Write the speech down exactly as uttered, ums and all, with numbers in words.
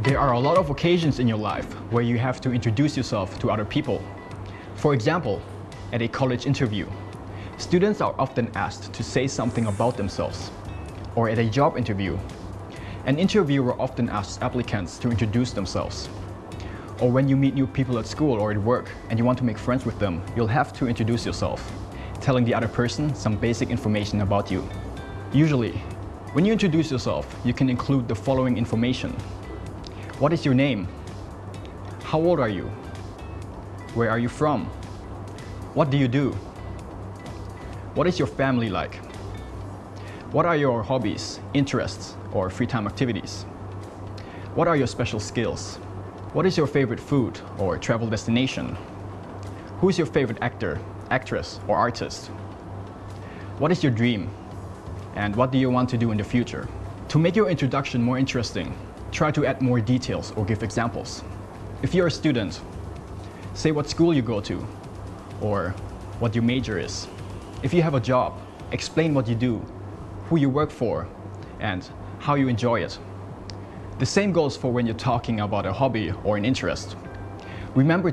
There are a lot of occasions in your life where you have to introduce yourself to other people. For example, at a college interview, students are often asked to say something about themselves. Or at a job interview, an interviewer often asks applicants to introduce themselves. Or when you meet new people at school or at work and you want to make friends with them, you'll have to introduce yourself, telling the other person some basic information about you. Usually, when you introduce yourself, you can include the following information. What is your name? How old are you? Where are you from? What do you do? What is your family like? What are your hobbies, interests, or free time activities? What are your special skills? What is your favorite food or travel destination? Who is your favorite actor, actress, or artist? What is your dream? And what do you want to do in the future? To make your introduction more interesting, try to add more details or give examples. If you're a student, say what school you go to or what your major is. If you have a job, explain what you do, who you work for, and how you enjoy it. The same goes for when you're talking about a hobby or an interest. Remember